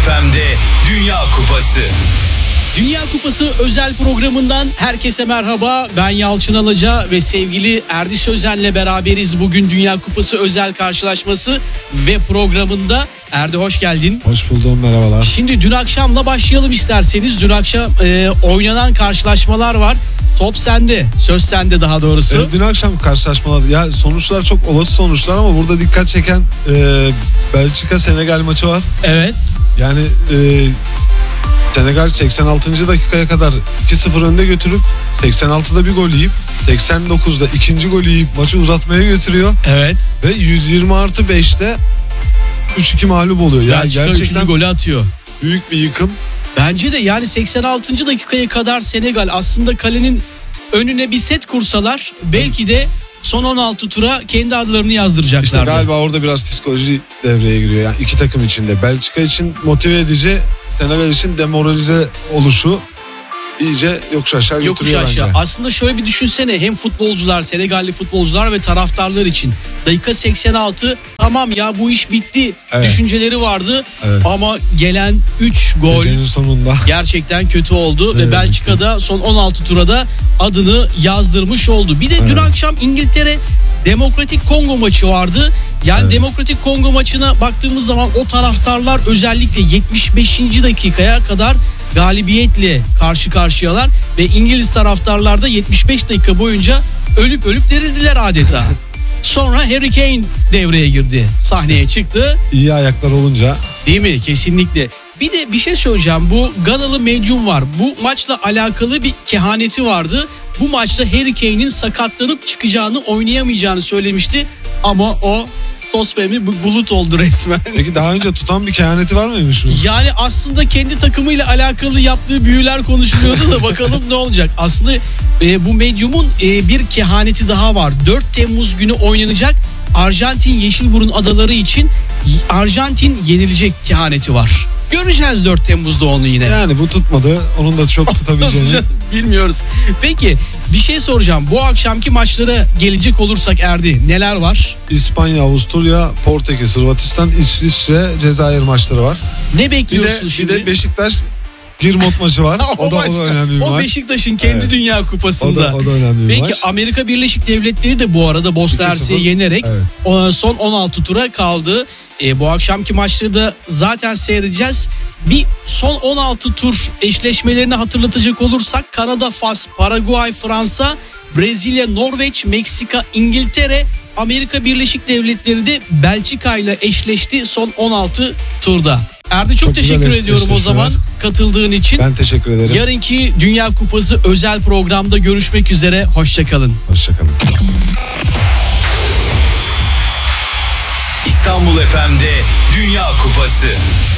FM'de Dünya Kupası. Dünya Kupası özel programından herkese merhaba. Ben Yalçın Alaca ve sevgili Erdi Sözen'le beraberiz. Bugün Dünya Kupası özel karşılaşması ve programında. Erdi hoş geldin. Hoş buldum, merhabalar. Şimdi dün akşamla başlayalım isterseniz. Dün akşam oynanan karşılaşmalar var. Top sende, söz sende daha doğrusu. Dün akşam karşılaşmalar, ya sonuçlar çok olası sonuçlar ama burada dikkat çeken Belçika-Senegal maçı var. Evet. Yani Senegal 86. dakikaya kadar 2-0 önde götürüp 86'da bir gol yiyip 89'da ikinci golü yiyip maçı uzatmaya götürüyor. Evet. Ve 120+5'te 3-2 mağlup oluyor. Yani Belçika gerçekten 3. golü atıyor. büyük bir yıkım. Bence de yani 86. dakikaya kadar Senegal aslında kalenin önüne bir set kursalar belki de son 16 tura kendi adlarını yazdıracaklardı. İşte galiba orada biraz psikoloji devreye giriyor. Yani iki takım içinde. Belçika için motive edici, Senegal için demoralize oluşu iyice yokuş aşağı götürüyor Yokuş aşağı. bence. Aslında şöyle bir düşünsene, hem futbolcular, Senegalli futbolcular ve taraftarlar için dakika 86 tamam ya bu iş bitti düşünceleri vardı. Evet. Ama gelen 3 gol Gecenin sonunda. gerçekten kötü oldu ve Evet. Belçika'da son 16 turada adını yazdırmış oldu. Bir de dün akşam İngiltere Demokratik Kongo maçı vardı. Yani Demokratik Kongo maçına baktığımız zaman o taraftarlar özellikle 75. dakikaya kadar galibiyetle karşı karşıyalar ve İngiliz taraftarlar da 75 dakika boyunca ölüp dirildiler adeta. Sonra Harry Kane devreye girdi. Sahneye çıktı. İyi ayaklar olunca. Değil mi? Kesinlikle. Bir de bir şey söyleyeceğim. Bu Ganalı medyum var. Bu maçla alakalı bir kehaneti vardı. Bu maçta Harry Kane'in sakatlanıp çıkacağını, oynayamayacağını söylemişti. Ama o tospemi bulut oldu resmen. Peki daha önce tutan bir kehaneti var mıymış bu? Yani aslında kendi takımıyla alakalı yaptığı büyüler konuşuluyordu da bakalım ne olacak. Aslında bu medyumun bir kehaneti daha var. 4 Temmuz günü oynanacak Arjantin Yeşilburun Adaları için Arjantin yenilecek kehaneti var. Göreceğiz 4 Temmuz'da onu yine. Yani bu tutmadı. Onun da çok tutabileceğini. Bilmiyoruz. Peki bir şey soracağım. Bu akşamki maçlara gelecek olursak Erdi, neler var? İspanya, Avusturya, Portekiz, Hırvatistan, İsviçre, Cezayir maçları var. Ne bekliyorsun Bir şimdi? de Beşiktaş Girmot maçı var. O da önemli bir o maç. Beşiktaş'ın kendi Dünya Kupası'nda. O da önemli bir Peki maç. Amerika Birleşik Devletleri de bu arada Bosna 2-0. Hersek'i yenerek son 16 tura kaldı. Bu akşamki maçları da zaten seyredeceğiz. Bir son 16 tur eşleşmelerini hatırlatacak olursak Kanada, Fas, Paraguay, Fransa, Brezilya, Norveç, Meksika, İngiltere, Amerika Birleşik Devletleri de Belçika ile eşleşti son 16 turda. Erdi çok güzel teşekkür ediyorum o eşleşmeler. zaman katıldığın için. Ben teşekkür ederim. Yarınki Dünya Kupası özel programda görüşmek üzere. Hoşçakalın. Hoşçakalın. İstanbul FM'de Dünya Kupası.